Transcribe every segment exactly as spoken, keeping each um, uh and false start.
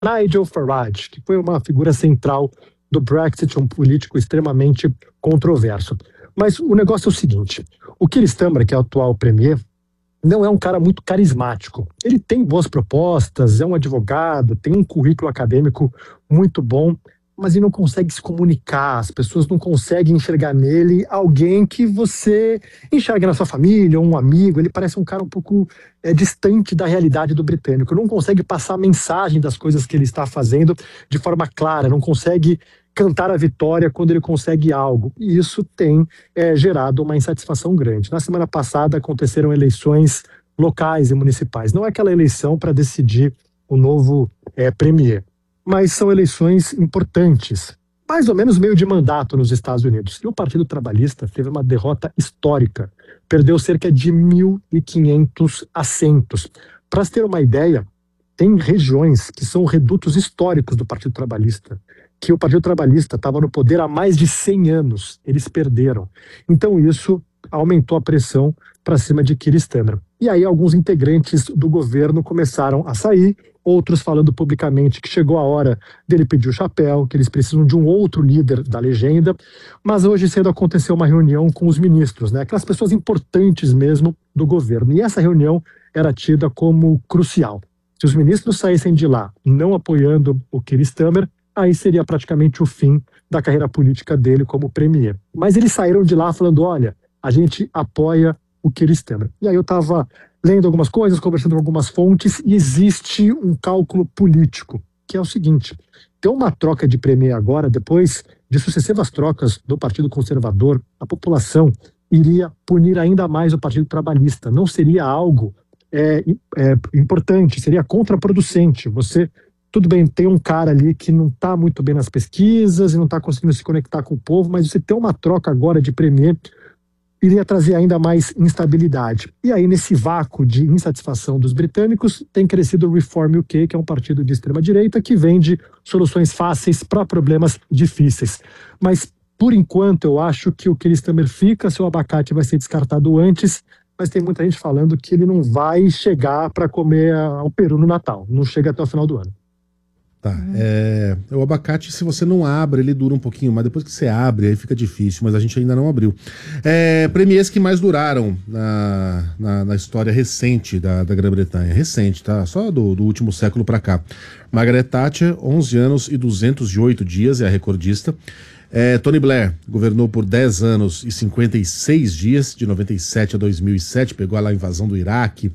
Nigel Farage, que foi uma figura central do Brexit, um político extremamente controverso. Mas o negócio é o seguinte, o Keir Starmer, que é o atual premier, não é um cara muito carismático. Ele tem boas propostas, é um advogado, tem um currículo acadêmico muito bom, mas ele não consegue se comunicar, as pessoas não conseguem enxergar nele alguém que você enxerga na sua família, um amigo. Ele parece um cara um pouco é, distante da realidade do britânico, não consegue passar a mensagem das coisas que ele está fazendo de forma clara, não consegue cantar a vitória quando ele consegue algo. E isso tem é, gerado uma insatisfação grande. Na semana passada aconteceram eleições locais e municipais. Não é aquela eleição para decidir o novo é, premier, mas são eleições importantes, mais ou menos meio de mandato nos Estados Unidos. E o Partido Trabalhista teve uma derrota histórica, perdeu cerca de mil e quinhentos assentos. Para se ter uma ideia, tem regiões que são redutos históricos do Partido Trabalhista, que o Partido Trabalhista estava no poder há mais de cem anos, eles perderam. Então isso aumentou a pressão para cima de Keir Starmer. E aí alguns integrantes do governo começaram a sair, outros falando publicamente que chegou a hora dele pedir o chapéu, que eles precisam de um outro líder da legenda. Mas hoje cedo aconteceu uma reunião com os ministros, né? Aquelas pessoas importantes mesmo do governo. E essa reunião era tida como crucial. Se os ministros saíssem de lá não apoiando o Keir Starmer, aí seria praticamente o fim da carreira política dele como premier. Mas eles saíram de lá falando, olha, a gente apoia o Keir Starmer. E aí eu estava lendo algumas coisas, conversando com algumas fontes, e existe um cálculo político, que é o seguinte, tem uma troca de premier agora, depois de sucessivas trocas do Partido Conservador, a população iria punir ainda mais o Partido Trabalhista. Não seria algo é, é, importante, seria contraproducente. Você... Tudo bem, tem um cara ali que não está muito bem nas pesquisas e não está conseguindo se conectar com o povo, mas você ter uma troca agora de premier iria trazer ainda mais instabilidade. E aí, nesse vácuo de insatisfação dos britânicos, tem crescido o Reform U K, que é um partido de extrema-direita que vende soluções fáceis para problemas difíceis. Mas, por enquanto, eu acho que o Keir Starmer fica, seu abacate vai ser descartado antes, mas tem muita gente falando que ele não vai chegar para comer o peru no Natal, não chega até o final do ano. Tá, é, o abacate, se você não abre, ele dura um pouquinho, mas depois que você abre, aí fica difícil, mas a gente ainda não abriu. É, premiers que mais duraram na, na, na história recente da, da Grã-Bretanha, recente, tá? Só do, do último século pra cá. Margaret Thatcher, onze anos e duzentos e oito dias, é a recordista. É, Tony Blair governou por dez anos e cinquenta e seis dias, de noventa e sete a dois mil e sete, pegou lá a invasão do Iraque,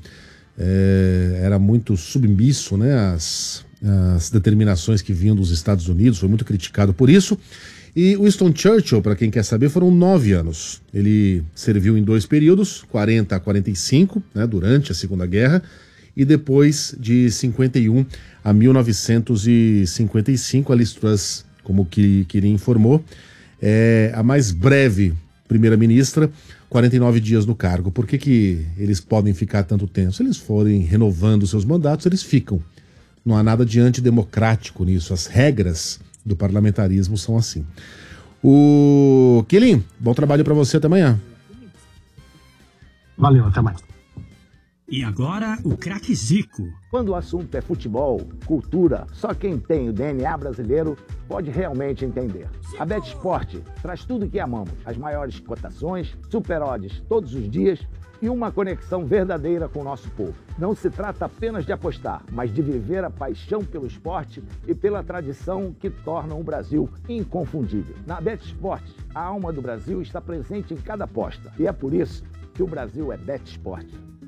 é, era muito submisso, né, às... as determinações que vinham dos Estados Unidos, foi muito criticado por isso. E Winston Churchill, para quem quer saber, foram nove anos. Ele serviu em dois períodos, quarenta a quarenta e cinco, né, durante a Segunda Guerra, e depois de cinquenta e um a mil novecentos e cinquenta e cinco, a Liz Truss, como que Quirin informou, é a mais breve primeira-ministra, quarenta e nove dias no cargo. Por que que eles podem ficar tanto tempo? Se eles forem renovando seus mandatos, eles ficam. Não há nada de antidemocrático nisso. As regras do parlamentarismo são assim. O Quirin, bom trabalho para você até amanhã. Valeu, até mais. E agora, o craque Zico. Quando o assunto é futebol, cultura, só quem tem o D N A brasileiro pode realmente entender. A BetSport traz tudo o que amamos. As maiores cotações, super odds todos os dias e uma conexão verdadeira com o nosso povo. Não se trata apenas de apostar, mas de viver a paixão pelo esporte e pela tradição que tornam o Brasil inconfundível. Na BetSport, a alma do Brasil está presente em cada aposta. E é por isso que o Brasil é BetSport.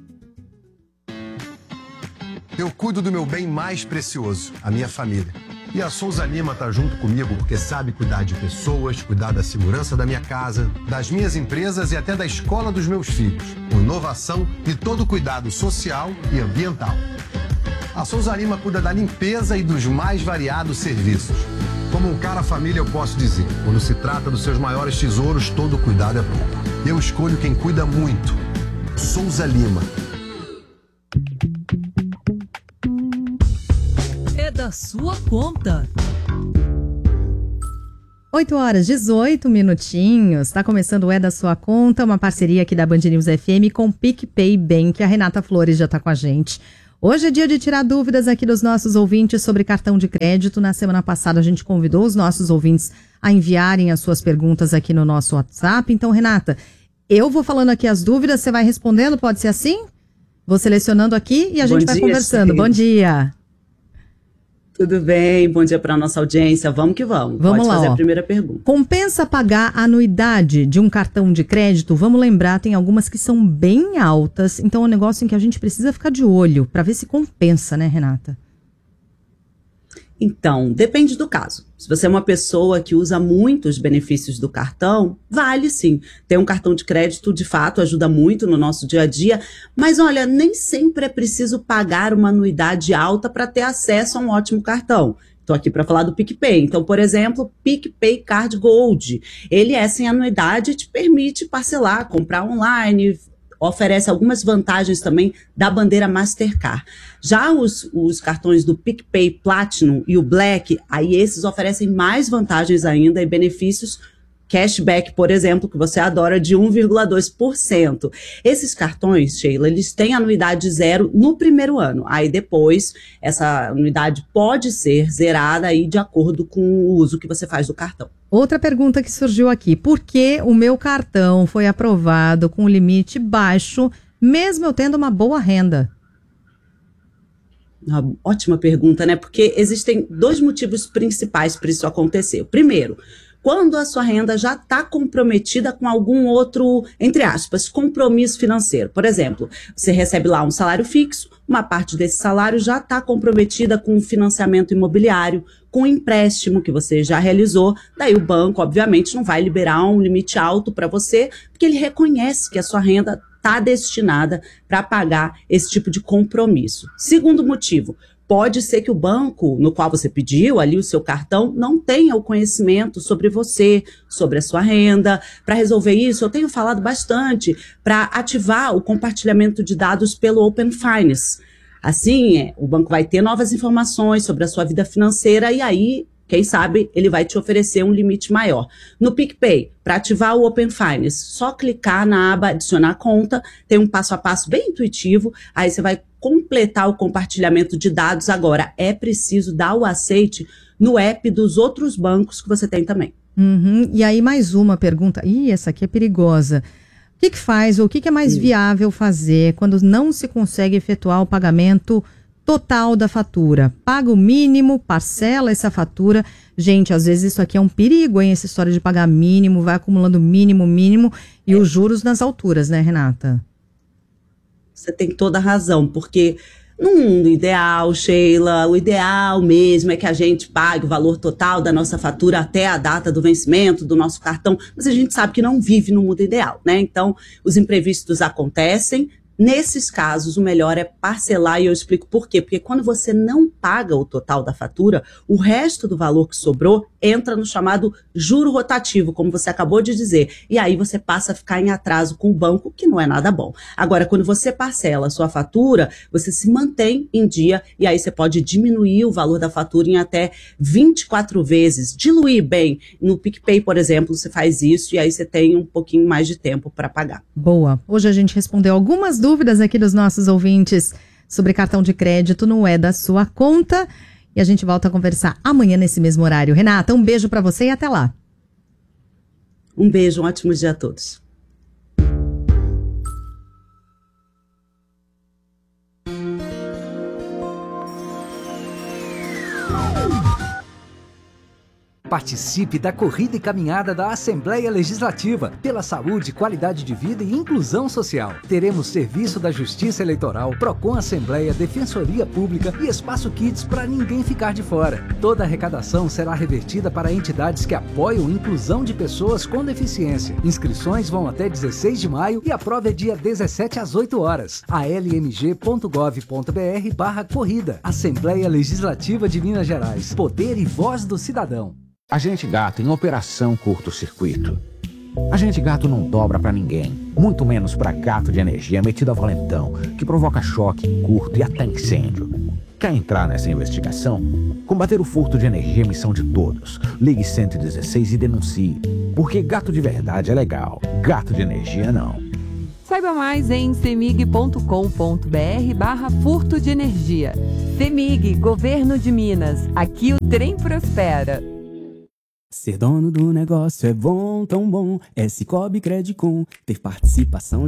Eu cuido do meu bem mais precioso, a minha família. E a Souza Lima tá junto comigo porque sabe cuidar de pessoas, cuidar da segurança da minha casa, das minhas empresas e até da escola dos meus filhos, com inovação e todo cuidado social e ambiental. A Souza Lima cuida da limpeza e dos mais variados serviços. Como um cara família eu posso dizer, quando se trata dos seus maiores tesouros, todo cuidado é bom. Eu escolho quem cuida muito. Souza Lima. Da sua conta. oito horas, dezoito minutinhos. Está começando o É da Sua Conta, uma parceria aqui da Band News F M com o PicPay Bank. A Renata Flores já está com a gente. Hoje é dia de tirar dúvidas aqui dos nossos ouvintes sobre cartão de crédito. Na semana passada a gente convidou os nossos ouvintes a enviarem as suas perguntas aqui no nosso WhatsApp. Então, Renata, eu vou falando aqui as dúvidas, você vai respondendo, pode ser assim? Vou selecionando aqui e a gente Bom vai dia, conversando. sim. Bom dia. Tudo bem? Bom dia para a nossa audiência. Vamos que vamos. Vamos Pode lá, fazer ó. a primeira pergunta. Compensa pagar a anuidade de um cartão de crédito? Vamos lembrar, tem algumas que são bem altas, então é um negócio em que a gente precisa ficar de olho para ver se compensa, né, Renata? Então, depende do caso. Se você é uma pessoa que usa muito os benefícios do cartão, vale sim. Ter um cartão de crédito, de fato, ajuda muito no nosso dia a dia. Mas olha, nem sempre é preciso pagar uma anuidade alta para ter acesso a um ótimo cartão. Estou aqui para falar do PicPay. Então, por exemplo, PicPay Card Gold. Ele é sem anuidade e te permite parcelar, comprar online, oferece algumas vantagens também da bandeira Mastercard. Já os, os cartões do PicPay Platinum e o Black, aí esses oferecem mais vantagens ainda e benefícios, cashback, por exemplo, que você adora, de um vírgula dois por cento. Esses cartões, Sheila, eles têm anuidade zero no primeiro ano. Aí depois, essa anuidade pode ser zerada aí de acordo com o uso que você faz do cartão. Outra pergunta que surgiu aqui, por que o meu cartão foi aprovado com limite baixo, mesmo eu tendo uma boa renda? Uma ótima pergunta, né? Porque existem dois motivos principais para isso acontecer. Primeiro, quando a sua renda já está comprometida com algum outro, entre aspas, compromisso financeiro. Por exemplo, você recebe lá um salário fixo, uma parte desse salário já está comprometida com o financiamento imobiliário, com o empréstimo que você já realizou. Daí o banco, obviamente, não vai liberar um limite alto para você, porque ele reconhece que a sua renda está destinada para pagar esse tipo de compromisso. Segundo motivo, pode ser que o banco no qual você pediu ali o seu cartão não tenha o conhecimento sobre você, sobre a sua renda. Para resolver isso, eu tenho falado bastante para ativar o compartilhamento de dados pelo Open Finance. Assim, é, o banco vai ter novas informações sobre a sua vida financeira e aí, quem sabe, ele vai te oferecer um limite maior. No PicPay, para ativar o Open Finance, só clicar na aba adicionar conta, tem um passo a passo bem intuitivo, aí você vai completar o compartilhamento de dados. Agora, é preciso dar o aceite no app dos outros bancos que você tem também. Uhum. E aí mais uma pergunta, ih, essa aqui é perigosa. O que que faz, ou o que que é mais viável fazer quando não se consegue efetuar o pagamento total da fatura? Paga o mínimo, parcela essa fatura. Gente, às vezes isso aqui é um perigo, hein? Essa história de pagar mínimo, vai acumulando mínimo, mínimo, e os juros nas alturas, né, Renata? Você tem toda a razão, porque no mundo ideal, Sheila, o ideal mesmo é que a gente pague o valor total da nossa fatura até a data do vencimento do nosso cartão, mas a gente sabe que não vive no mundo ideal, né? Então, os imprevistos acontecem. Nesses casos, o melhor é parcelar, e eu explico por quê. Porque quando você não paga o total da fatura, o resto do valor que sobrou entra no chamado juro rotativo, como você acabou de dizer. E aí você passa a ficar em atraso com o banco, que não é nada bom. Agora, quando você parcela a sua fatura, você se mantém em dia, e aí você pode diminuir o valor da fatura em até vinte e quatro vezes. Diluir bem. No PicPay, por exemplo, você faz isso, e aí você tem um pouquinho mais de tempo para pagar. Boa. Hoje a gente respondeu algumas dúvidas dúvidas aqui dos nossos ouvintes sobre cartão de crédito, não é da sua conta. E a gente volta a conversar amanhã nesse mesmo horário. Renata, um beijo pra você e até lá. Um beijo, um ótimo dia a todos. Participe da corrida e caminhada da Assembleia Legislativa pela saúde, qualidade de vida e inclusão social. Teremos serviço da Justiça Eleitoral, Procon Assembleia, Defensoria Pública e Espaço Kids para ninguém ficar de fora. Toda a arrecadação será revertida para entidades que apoiam a inclusão de pessoas com deficiência. Inscrições vão até dezesseis de maio e a prova é dia dezessete às oito horas. a l m g ponto gov ponto b r barra corrida. Assembleia Legislativa de Minas Gerais. Poder e voz do cidadão. Agente Gato em operação curto-circuito. Agente Gato não dobra pra ninguém, muito menos pra gato de energia metido a valentão, que provoca choque, curto e até incêndio. Quer entrar nessa investigação? Combater o furto de energia é missão de todos. Ligue cento e dezesseis e denuncie. Porque gato de verdade é legal, gato de energia não. Saiba mais em cemig ponto com ponto br barra furto de energia. Cemig, Governo de Minas. Aqui o trem prospera. Ser dono do negócio é bom, tão bom. É Cicobi Credicom. Ter participação